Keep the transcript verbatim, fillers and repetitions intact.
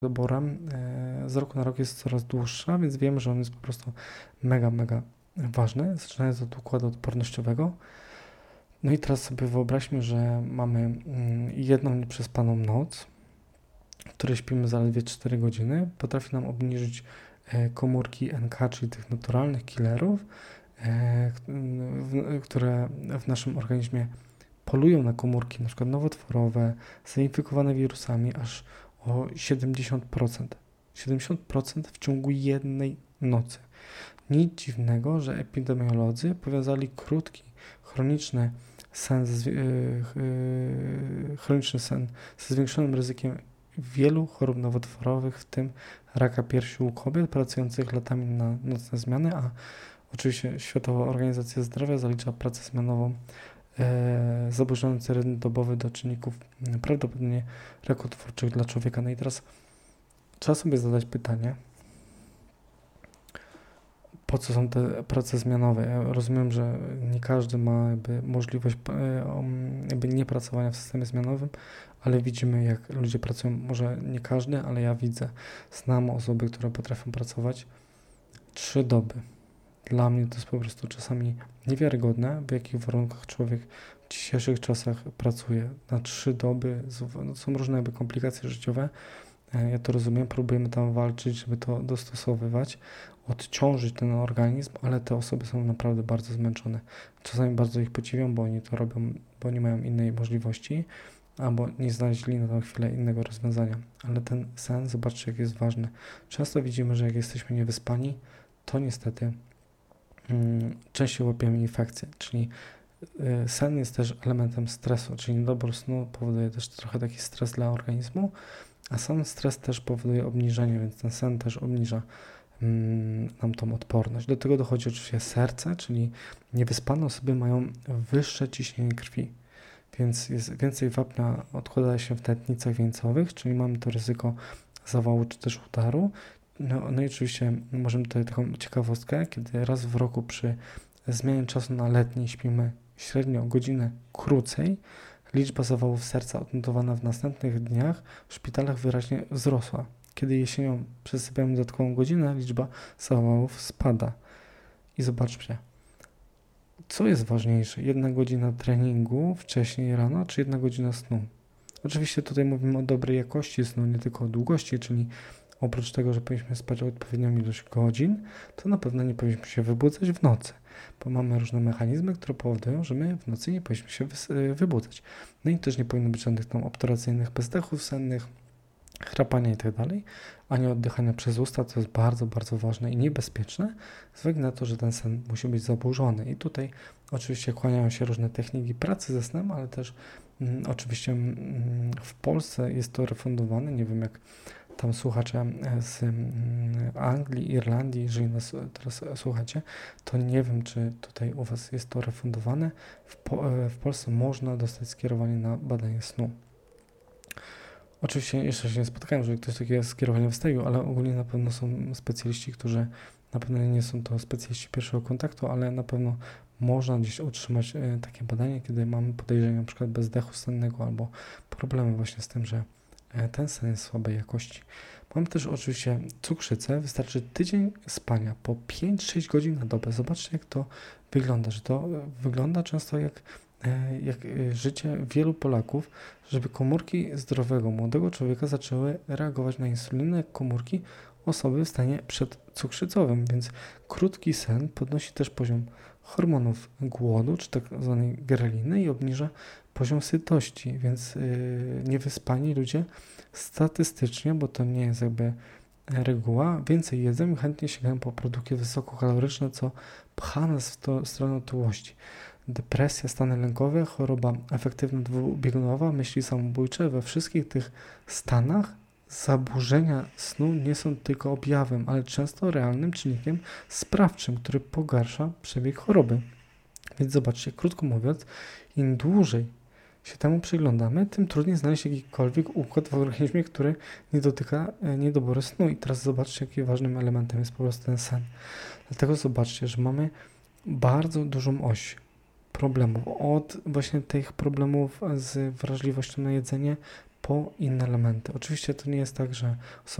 doborem e, z roku na rok jest coraz dłuższa, więc wiemy, że on jest po prostu mega, mega ważny, zaczynając od układu odpornościowego. No i teraz sobie wyobraźmy, że mamy mm, jedną nieprzespaną noc, w której śpimy zaledwie cztery godziny, potrafi nam obniżyć e, komórki N K, czyli tych naturalnych killerów, e, w, które w naszym organizmie polują na komórki, na przykład nowotworowe, zainfekowane wirusami, aż o siedemdziesiąt procent. siedemdziesiąt procent w ciągu jednej nocy. Nic dziwnego, że epidemiolodzy powiązali krótki, chroniczny sen, ze, yy, yy, chroniczny sen ze zwiększonym ryzykiem wielu chorób nowotworowych, w tym raka piersi u kobiet pracujących latami na nocne zmiany, a oczywiście Światowa Organizacja Zdrowia zalicza pracę zmianową e, zaburzający rytm dobowy do czynników prawdopodobnie rakotwórczych dla człowieka. No i teraz trzeba sobie zadać pytanie, po co są te prace zmianowe? Ja rozumiem, że nie każdy ma jakby możliwość jakby nie pracowania w systemie zmianowym, ale widzimy, jak ludzie pracują, może nie każdy, ale ja widzę, znam osoby, które potrafią pracować trzy doby. Dla mnie to jest po prostu czasami niewiarygodne, w jakich warunkach człowiek w dzisiejszych czasach pracuje na trzy doby. No, są różne jakby komplikacje życiowe. Ja to rozumiem, próbujemy tam walczyć, żeby to dostosowywać, odciążyć ten organizm, ale te osoby są naprawdę bardzo zmęczone. Czasami bardzo ich podziwiam, bo oni to robią, bo nie mają innej możliwości, albo nie znaleźli na tą chwilę innego rozwiązania. Ale ten sen, zobaczcie, jak jest ważny. Często widzimy, że jak jesteśmy niewyspani, to niestety hmm, częściej łapiemy infekcje, czyli y, sen jest też elementem stresu, czyli niedobór snu powoduje też trochę taki stres dla organizmu, a sam stres też powoduje obniżenie, więc ten sen też obniża mm, nam tą odporność. Do tego dochodzi oczywiście serce, czyli niewyspane osoby mają wyższe ciśnienie krwi, więc jest więcej wapnia odkłada się w tętnicach wieńcowych, czyli mamy to ryzyko zawału czy też udaru. No, no i oczywiście możemy tutaj taką ciekawostkę, kiedy raz w roku przy zmianie czasu na letni śpimy średnio godzinę krócej, liczba zawałów serca odnotowana w następnych dniach w szpitalach wyraźnie wzrosła. Kiedy jesienią przesypiamy dodatkową godzinę, liczba zawałów spada. I zobaczcie, co jest ważniejsze? Jedna godzina treningu wcześniej rano, czy jedna godzina snu? Oczywiście tutaj mówimy o dobrej jakości snu, nie tylko o długości, czyli oprócz tego, że powinniśmy spać odpowiednią ilość godzin, to na pewno nie powinniśmy się wybudzać w nocy, bo mamy różne mechanizmy, które powodują, że my w nocy nie powinniśmy się wybudzać. No i też nie powinno być żadnych tam obturacyjnych bezdechów sennych, chrapania i tak dalej, ani oddychania przez usta, co jest bardzo, bardzo ważne i niebezpieczne, z uwagi na to, że ten sen musi być zaburzony. I tutaj oczywiście kłaniają się różne techniki pracy ze snem, ale też mm, oczywiście mm, w Polsce jest to refundowane, nie wiem jak tam słuchacze z Anglii, Irlandii, jeżeli nas teraz słuchacie, to nie wiem, czy tutaj u Was jest to refundowane. W, po, w Polsce można dostać skierowanie na badanie snu. Oczywiście jeszcze się nie spotkałem, że ktoś takie skierowanie wystawił, ale ogólnie na pewno są specjaliści, którzy na pewno nie są to specjaliści pierwszego kontaktu, ale na pewno można gdzieś otrzymać takie badanie, kiedy mamy podejrzenie na przykład bezdechu sennego albo problemy właśnie z tym, że ten sen jest słabej jakości. Mamy też oczywiście cukrzycę. Wystarczy tydzień spania po pięć sześć godzin na dobę. Zobaczcie, jak to wygląda, że to wygląda często jak, jak życie wielu Polaków, żeby komórki zdrowego, młodego człowieka zaczęły reagować na insulinę jak komórki osoby w stanie przedcukrzycowym, więc krótki sen podnosi też poziom hormonów głodu, czy tak zwanej greliny i obniża poziom sytości, więc yy, niewyspani ludzie statystycznie, bo to nie jest jakby reguła, więcej jedzą i chętnie sięgają po produkty wysokokaloryczne, co pcha nas w to, stronę otyłości. Depresja, stany lękowe, choroba afektywna dwubiegunowa, myśli samobójcze, we wszystkich tych stanach zaburzenia snu nie są tylko objawem, ale często realnym czynnikiem sprawczym, który pogarsza przebieg choroby. Więc zobaczcie, krótko mówiąc, im dłużej się temu przyglądamy, tym trudniej znaleźć jakikolwiek układ w organizmie, który nie dotyka niedoboru snu. I teraz zobaczcie, jakim ważnym elementem jest po prostu ten sen. Dlatego zobaczcie, że mamy bardzo dużą oś problemów. Od właśnie tych problemów z wrażliwością na jedzenie, po inne elementy. Oczywiście to nie jest tak, że